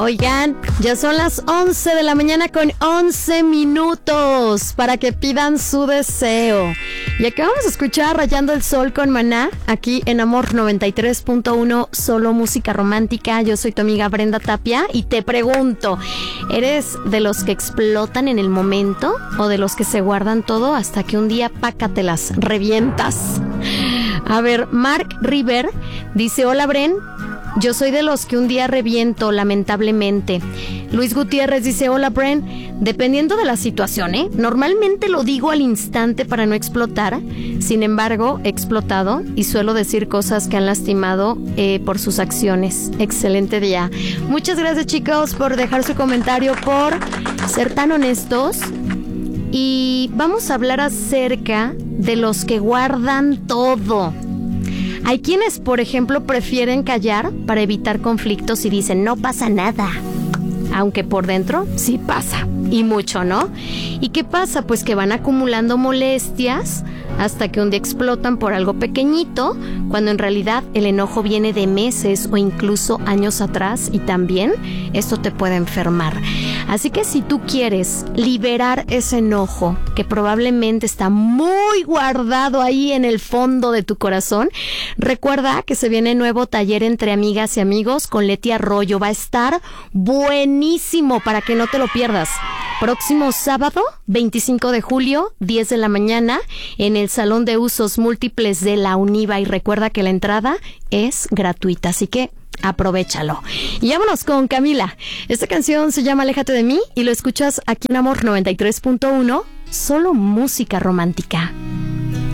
Oigan, ya son las 11 de la mañana con 11 minutos para que pidan su deseo. Y aquí vamos a escuchar Rayando el Sol con Maná, aquí en Amor 93.1, solo música romántica. Yo soy tu amiga Brenda Tapia y te pregunto, ¿eres de los que explotan en el momento o de los que se guardan todo hasta que un día pácatelas, revientas? A ver, Mark River dice, hola Bren, yo soy de los que un día reviento, lamentablemente. Luis Gutiérrez dice, hola Bren, dependiendo de la situación, normalmente lo digo al instante para no explotar. Sin embargo, he explotado y suelo decir cosas que han lastimado por sus acciones. Excelente día. Muchas gracias, chicos, por dejar su comentario, por ser tan honestos. Y vamos a hablar acerca de los que guardan todo. Hay quienes, por ejemplo, prefieren callar para evitar conflictos y dicen, no pasa nada. Aunque por dentro sí pasa, y mucho, ¿no? ¿Y qué pasa? Pues que van acumulando molestias hasta que un día explotan por algo pequeñito, cuando en realidad el enojo viene de meses o incluso años atrás, y también esto te puede enfermar. Así que si tú quieres liberar ese enojo que probablemente está muy guardado ahí en el fondo de tu corazón, recuerda que se viene nuevo taller entre amigas y amigos con Leti Arroyo. Va a estar buenísimo para que no te lo pierdas. Próximo sábado, 25 de julio, 10 de la mañana, en el Salón de Usos Múltiples de la UNIVA. Y recuerda que la entrada es gratuita, así que aprovéchalo. Y vámonos con Camila. Esta canción se llama Aléjate de mí y lo escuchas aquí en Amor 93.1, solo música romántica.